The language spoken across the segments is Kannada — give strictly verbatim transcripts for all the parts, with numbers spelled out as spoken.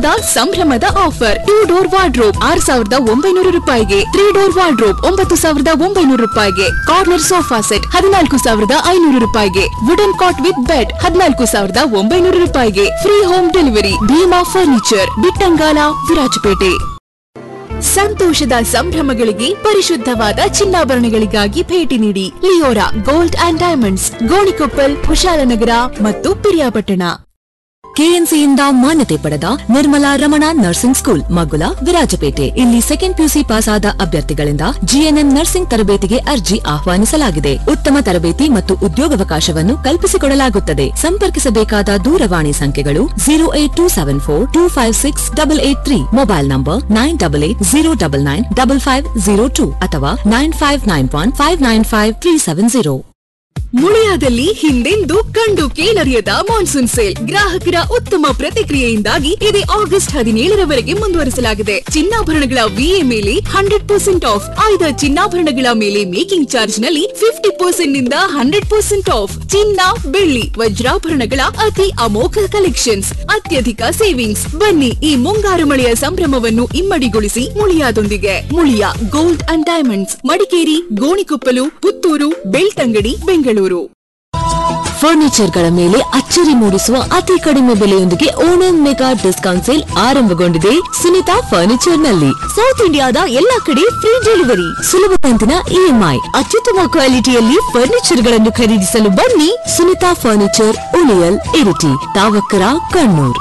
ಸಂತೋಷದ ಸಂಭ್ರಮದ ಆಫರ್. ಟೂ ಡೋರ್ ವಾರ್ಡ್ರೋಬ್ ಆರು ಸಾವಿರದ ಒಂಬೈನೂರು ರೂಪಾಯಿಗೆ, ತ್ರೀ ಡೋರ್ ವಾರ್ಡ್ರೋಬ್ ಒಂಬತ್ತು ಸಾವಿರದ ಒಂಬೈನೂರು ರೂಪಾಯಿಗೆ, ಕಾರ್ನರ್ ಸೋಫಾ ಸೆಟ್ ಹದಿನಾಲ್ಕು ಸಾವಿರದ ಐನೂರು ರೂಪಾಯಿಗೆ, ವುಡನ್ ಕಾಟ್ ವಿತ್ ಬೆಡ್ ಹದಿನಾಲ್ಕು ಸಾವಿರದ ಒಂಬೈನೂರು ರೂಪಾಯಿಗೆ. Free home delivery. Bima furniture, Bittangala, Virajpet. ಸಂತೋಷದ ಸಂಭ್ರಮಗಳಿಗೆ ಪರಿಶುದ್ಧವಾದ ಚಿನ್ನಾಭರಣಗಳಿಗಾಗಿ ಭೇಟಿ ನೀಡಿ. Leora gold and diamonds, Gonikoppal, Kushalnagar ಮತ್ತು ಪಿರಿಯಾಪಟ್ಟಣ. ಕೆಎನ್ಸಿಯಿಂದ ಮಾನ್ಯತೆ ಪಡೆದ ನಿರ್ಮಲಾ ರಮಣ ನರ್ಸಿಂಗ್ ಸ್ಕೂಲ್, ಮಗುಲ, ವಿರಾಜಪೇಟೆ. ಇಲ್ಲಿ ಸೆಕೆಂಡ್ ಪಿಯುಸಿ ಪಾಸ್ ಆದ ಅಭ್ಯರ್ಥಿಗಳಿಂದ ಜಿಎನ್ಎಂ ನರ್ಸಿಂಗ್ ತರಬೇತಿಗೆ ಅರ್ಜಿ ಆಹ್ವಾನಿಸಲಾಗಿದೆ. ಉತ್ತಮ ತರಬೇತಿ ಮತ್ತು ಉದ್ಯೋಗಾವಕಾಶವನ್ನು ಕಲ್ಪಿಸಿಕೊಡಲಾಗುತ್ತದೆ. ಸಂಪರ್ಕಿಸಬೇಕಾದ ದೂರವಾಣಿ ಸಂಖ್ಯೆಗಳು zero eight two seven four two five six double eight three, mobile number nine double eight zero double nine double five zero two ಅಥವಾ nine five nine one five nine five three seven zero. ಮುಳಿಯಾದಲ್ಲಿ ಹಿಂದೆಂದೂ ಕಂಡು ಕೇಳರಿಯದ ಮಾನ್ಸೂನ್ ಸೇಲ್. ಗ್ರಾಹಕರ ಉತ್ತಮ ಪ್ರತಿಕ್ರಿಯೆಯಿಂದಾಗಿ ಇದೇ ಆಗಸ್ಟ್ ಹದಿನೇಳರವರೆಗೆ ಮುಂದುವರಿಸಲಾಗಿದೆ. ಚಿನ್ನಾಭರಣಗಳ ವಿಎ ಮೇಲೆ ಹಂಡ್ರೆಡ್ ಪರ್ಸೆಂಟ್ ಆಫ್, ಆಯ್ದ ಚಿನ್ನಾಭರಣಗಳ ಮೇಲೆ ಮೇಕಿಂಗ್ ಚಾರ್ಜ್ ನಲ್ಲಿ ಫಿಫ್ಟಿ ಪರ್ಸೆಂಟ್ ನಿಂದ ಹಂಡ್ರೆಡ್ ಪರ್ಸೆಂಟ್ ಆಫ್. ಚಿನ್ನ, ಬೆಳ್ಳಿ, ವಜ್ರಾಭರಣಗಳ ಅತಿ ಅಮೋಘ ಕಲೆಕ್ಷನ್ಸ್, ಅತ್ಯಧಿಕ ಸೇವಿಂಗ್ಸ್. ಬನ್ನಿ ಈ ಮುಂಗಾರು ಮಳೆಯ ಸಂಭ್ರಮವನ್ನು ಇಮ್ಮಡಿಗೊಳಿಸಿ ಮುಳಿಯಾದೊಂದಿಗೆ. Muliya gold and diamonds, Madikeri, Gonikoppal, Puttur, Belthangady, Bengaluru. ಫರ್ನಿಚರ್ಗಳ ಮೇಲೆ ಅಚ್ಚರಿ ಮೂಡಿಸುವ ಅತಿ ಕಡಿಮೆ ಬೆಲೆಯೊಂದಿಗೆ ಓಣಂ ಮೆಗಾ ಡಿಸ್ಕೌಂಟ್ ಸೇಲ್ ಆರಂಭಗೊಂಡಿದೆ ಸುನಿತಾ ಫರ್ನಿಚರ್ ನಲ್ಲಿ. ಸೌತ್ ಇಂಡಿಯಾದ ಎಲ್ಲಾ ಕಡೆ ಫ್ರೀ ಡೆಲಿವರಿ, ಸುಲಭ ಕಂತಿನ ಇಎಂಐ, ಅತ್ಯುತ್ತಮ ಕ್ವಾಲಿಟಿಯಲ್ಲಿ ಫರ್ನಿಚರ್ ಗಳನ್ನು ಖರೀದಿಸಲು ಬನ್ನಿ. ಸುನಿತಾ ಫರ್ನಿಚರ್, ಉಳಿಯಲ್, ಇರಿಟಿ, ತಾವಕ್ಕರ, ಕಣ್ಣೂರ್.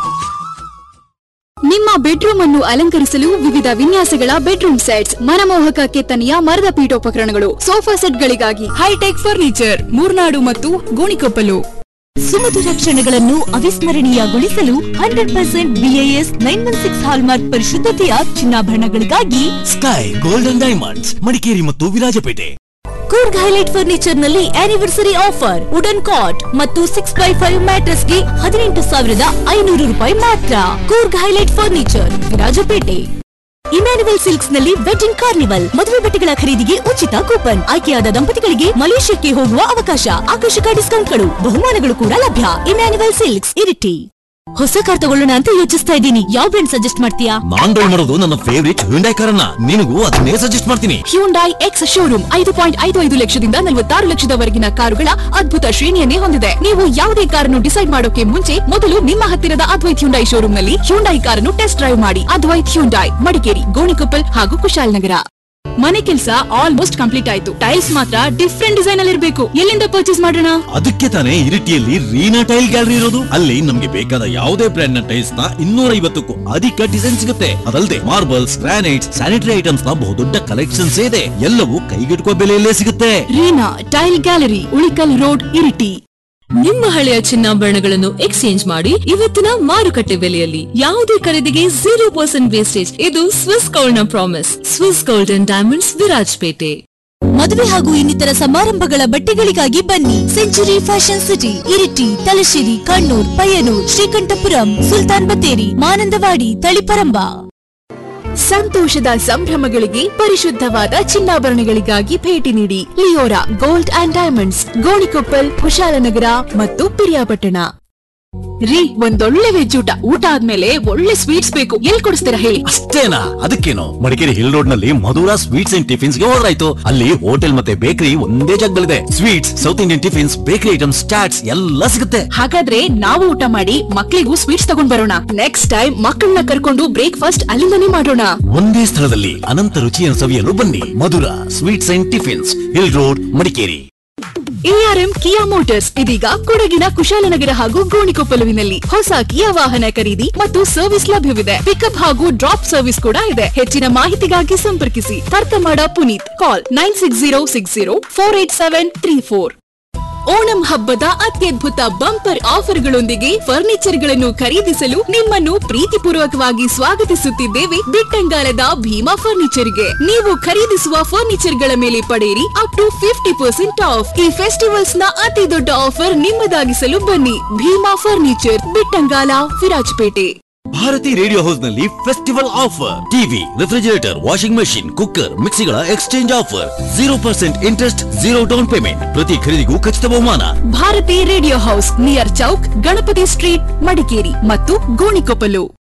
ನಿಮ್ಮ ಬೆಡ್ರೂಮ್ ಅನ್ನು ಅಲಂಕರಿಸಲು ವಿವಿಧ ವಿನ್ಯಾಸಗಳ ಬೆಡ್ರೂಮ್ ಸೆಟ್ಸ್, ಮನಮೋಹಕ ಕೆತ್ತನೆಯ ಮರದ ಪೀಠೋಪಕರಣಗಳು, ಸೋಫಾ ಸೆಟ್ಗಳಿಗಾಗಿ ಹೈಟೆಕ್ ಫರ್ನಿಚರ್, ಮೂರ್ನಾಡು ಮತ್ತು ಗೋಣಿಕೊಪ್ಪಲು. ಸುಮಧುರ ಕ್ಷಣಗಳನ್ನು ಅವಿಸ್ಮರಣೀಯಗೊಳಿಸಲು hundred percent BIS nine one six hallmark ಪರಿಶುದ್ಧತೆಯ ಚಿನ್ನಾಭರಣಗಳಿಗಾಗಿ sky golden diamonds, Madikeri ಮತ್ತು ವಿರಾಜಪೇಟೆ. ಕೂರ್ಗ್ ಹೈಲೈಟ್ ಫರ್ನಿಚರ್ ನಲ್ಲಿ ಆನಿವರ್ಸರಿ ಆಫರ್. ವುಡನ್ ಕಾಟ್ ಮತ್ತು ಸಿಕ್ಸ್ ಬೈ ಫೈವ್ ಮ್ಯಾಟ್ರೆಸ್ ಗೆ ಹದಿನೆಂಟು ಸಾವಿರದ ಐನೂರು ರೂಪಾಯಿ ಮಾತ್ರ. Coorg highlight furniture, Virajpet. Emmanuel silks ನಲ್ಲಿ ವೆಡ್ಡಿಂಗ್ ಕಾರ್ನಿವಲ್, ಮದುವೆ ಬಟ್ಟೆಗಳ ಖರೀದಿಗೆ ಉಚಿತ ಕೂಪನ್, ಆಯ್ಕೆಯಾದ ದಂಪತಿಗಳಿಗೆ ಮಲೇಷ್ಯಾಕ್ಕೆ ಹೋಗುವ ಅವಕಾಶ, ಆಕರ್ಷಕ ಡಿಸ್ಕೌಂಟ್ಗಳು, ಬಹುಮಾನಗಳು ಕೂಡ ಲಭ್ಯ. Emmanuel silks, Iritty. ಹೊಸ ಕಾರ್ ತಗೊಳ್ಳೋಣ ಅಂತ ಯೋಚಿಸ್ತಾ ಇದ್ದೀನಿ. ಯಾವ ಬ್ರ್ಯಾಂಡ್ ಸಜೆಸ್ಟ್ ಮಾಡ್ತೀಯಾ? ನಾನ್ ಡ್ರೈವ್ ಮಾಡೋದು ನನ್ನ ಫೇವರಿಟ್ ಹ್ಯುಂಡೈ ಕಾರನ್ನ, ನಿನಗೂ ಅದನ್ನೇ ಸಜೆಸ್ಟ್ ಮಾಡ್ತೀನಿ. ಹ್ಯುಂಡೈ ಎಕ್ಸ್ ಶೋರೂಮ್ ಐದು ಪಾಯಿಂಟ್ ಐದು ಐದು ಲಕ್ಷದಿಂದ ನಲವತ್ತಾರು ಲಕ್ಷದವರೆಗಿನ ಕಾರುಗಳ ಅದ್ಭುತ ಶ್ರೇಣಿಯನ್ನೇ ಹೊಂದಿದೆ. ನೀವು ಯಾವುದೇ ಕಾರನ್ನು ಡಿಸೈಡ್ ಮಾಡೋಕೆ ಮುಂಚೆ ಮೊದಲು ನಿಮ್ಮ ಹತ್ತಿರದ ಅದ್ವೈತ್ ಹ್ಯುಂಡೈ ಶೋರೂಮ್ ನಲ್ಲಿ ಹ್ಯುಂಡೈ ಕಾರನ್ನು ಟೆಸ್ಟ್ ಡ್ರೈವ್ ಮಾಡಿ. ಅದ್ವೈತ್ ಹ್ಯುಂಡೈ, ಮಡಿಕೇರಿ, ಗೋಣಿಕೊಪ್ಪಲ್ ಹಾಗೂ ಕುಶಾಲನಗರ. ಮನೆ ಕೆಲಸ ಆಲ್ಮೋಸ್ಟ್ ಕಂಪ್ಲೀಟ್ ಆಯ್ತು. ಟೈಲ್ಸ್ ಮಾತ್ರ ಡಿಫ್ರೆಂಟ್ ಡಿಸೈನ್ ಅಲ್ಲಿ ಇರಬೇಕು. ಎಲ್ಲಿಂದ ಪರ್ಚೇಸ್ ಮಾಡೋಣ? ಅದಕ್ಕೆ ತಾನೇ ಇರಿಟಿಯಲ್ಲಿ ರೀನಾ ಟೈಲ್ ಗ್ಯಾಲರಿ ಇರೋದು. ಅಲ್ಲಿ ನಮ್ಗೆ ಬೇಕಾದ ಯಾವುದೇ ಬ್ರ್ಯಾಂಡ್ ನ ಟೈಲ್ಸ್ ನ ಇನ್ನೂರ ಐವತ್ತಕ್ಕೂ ಅಧಿಕ ಡಿಸೈನ್ ಸಿಗುತ್ತೆ. ಅದಲ್ಲದೆ ಮಾರ್ಬಲ್ಸ್, ಗ್ರಾನೈಟ್ಸ್, ಸ್ಯಾನಿಟರಿ ಐಟಮ್ಸ್ ನ ಬಹುದೊಡ್ಡ ಕಲೆಕ್ಷನ್ಸ್ ಇದೆ. ಎಲ್ಲವೂ ಕೈಗೆಟುಕುವ ಬೆಲೆಯಲ್ಲೇ ಸಿಗುತ್ತೆ. Reena tail gallery, Ulikkal road, Iritty. ನಿಮ್ಮ ಹಳೆಯ ಚಿನ್ನಾಭರಣಗಳನ್ನು ಎಕ್ಸ್ಚೇಂಜ್ ಮಾಡಿ ಇವತ್ತಿನ ಮಾರುಕಟ್ಟೆ ಬೆಲೆಯಲ್ಲಿ ಯಾವುದೇ ಖರೀದಿಗೆ ಜೀರೋ ಪರ್ಸೆಂಟ್ ವೇಸ್ಟೇಜ್. ಇದು ಸ್ವಿಸ್ ಗೋಲ್ಡ್ ನ promise. Swiss gold and diamonds, Virajpet. ಮದುವೆ ಹಾಗೂ ಇನ್ನಿತರ ಸಮಾರಂಭಗಳ ಬಟ್ಟೆಗಳಿಗಾಗಿ ಬನ್ನಿ. Century fashion city, Iritty, Thalassery, Kannur, Payyanur, Sreekandapuram, Sultan Battery, Manandavadi, Taliparamba. ಸಂತೋಷದ ಸಂಭ್ರಮಗಳಿಗೆ ಪರಿಶುದ್ಧವಾದ ಚಿನ್ನಾಭರಣಗಳಿಗಾಗಿ ಭೇಟಿ ನೀಡಿ. Leora gold and diamonds, Gonikoppal, Kushalnagar ಮತ್ತು ಪಿರಿಯಾಪಟ್ಟಣ. ರೀ, ಒಂದೊಳ್ಳೆ ವೆಜ್ ಊಟ ಊಟ ಆದ್ಮೇಲೆ ಒಳ್ಳೆ ಸ್ವೀಟ್ಸ್ ಬೇಕು. ಎಲ್ಲಿ ಕೊಡಿಸ್ತೀರಾ ಹೇಳಿ? ಅಷ್ಟೇನಾ? ಅದಕ್ಕೇನು, ಮಡಿಕೇರಿ ಹಿಲ್ ರೋಡ್ ನಲ್ಲಿ ಮಧುರಾ ಸ್ವೀಟ್ಸ್ ಅಂಡ್ ಟಿಫಿನ್ಸ್ ಗೆ ಹೋದ್ರಾಯ್ತು. ಅಲ್ಲಿ ಹೋಟೆಲ್ ಮತ್ತೆ ಬೇಕರಿ ಒಂದೇ ಜಾಗದಲ್ಲಿದೆ. Sweets, south Indian tiffins, bakery items, chaats ಎಲ್ಲ ಸಿಗುತ್ತೆ. ಹಾಗಾದ್ರೆ ನಾವು ಊಟ ಮಾಡಿ ಮಕ್ಕಳಿಗೂ ಸ್ವೀಟ್ಸ್ ತಗೊಂಡ್ ಬರೋಣ. ನೆಕ್ಸ್ಟ್ ಟೈಮ್ ಮಕ್ಕಳನ್ನ ಕರ್ಕೊಂಡು ಬ್ರೇಕ್ಫಾಸ್ಟ್ ಅಲ್ಲಿಂದನೇ ಮಾಡೋಣ. ಒಂದೇ ಸ್ಥಳದಲ್ಲಿ ಅನಂತ ರುಚಿಯನ್ನು ಸವಿಯಲು ಬನ್ನಿ. Madhura sweets and tiffins, hill road, Madikeri. ARM Kiya motors ಇದೀಗ ಕೊಡಗಿನ ಕುಶಾಲನಗರ ಹಾಗೂ ಗೋಣಿಕೊಪ್ಪಲುವಿನಲ್ಲಿ ಹೊಸ ಕಿಯಾ ವಾಹನ ಖರೀದಿ ಮತ್ತು ಸರ್ವಿಸ್ ಲಭ್ಯವಿದೆ. ಪಿಕಪ್ ಹಾಗೂ ಡ್ರಾಪ್ ಸರ್ವಿಸ್ ಕೂಡ ಇದೆ. ಹೆಚ್ಚಿನ ಮಾಹಿತಿಗಾಗಿ ಸಂಪರ್ಕಿಸಿ ತರ್ಕಮಾಡ ಪುನೀತ್. ಕಾಲ್ nine six zero six zero four eight seven three four. Onam ಹಬ್ಬದ ಅತ್ಯದ್ಭುತ ಬಂಪರ್ ಆಫರ್ಗಳೊಂದಿಗೆ ಫರ್ನಿಚರ್ಗಳನ್ನು ಖರೀದಿಸಲು ನಿಮ್ಮನ್ನು ಪ್ರೀತಿಪೂರ್ವಕವಾಗಿ ಸ್ವಾಗತಿಸುತ್ತಿದ್ದೇವೆ ಬಿಟ್ಟಂಗಾಲದ ಭೀಮಾ ಫರ್ನಿಚರ್ಗೆ. ನೀವು ಖರೀದಿಸುವ ಫರ್ನಿಚರ್ಗಳ ಮೇಲೆ ಪಡೆಯಿರಿ up to fifty percent of. ಈ ಫೆಸ್ಟಿವಲ್ಸ್ ನ ಅತಿ ದೊಡ್ಡ ಆಫರ್ ನಿಮ್ಮದಾಗಿಸಲು ಬನ್ನಿ. Bima furniture, Bittangala, Virajpet. Bharati radio house ನಲ್ಲಿ festival offer. TV, refrigerator, washing machine, cooker, ಮಿಕ್ಸಿಗಳ exchange offer. Zero percent interest, zero down payment. ಪ್ರತಿ ಖರೀದಿಗೂ ಖಚಿತ ಬಹುಮಾನ. Bharati radio house, near Chowk, Ganapati street, Madikeri ಮತ್ತು ಗೋಣಿಕೊಪ್ಪಲು.